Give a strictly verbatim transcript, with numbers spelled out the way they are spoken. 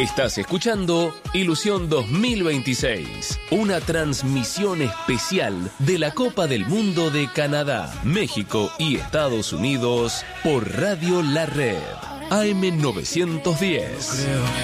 Estás escuchando Ilusión dos mil veintiséis, una transmisión especial de la Copa del Mundo de Canadá, México y Estados Unidos por Radio La Red, A M novecientos diez.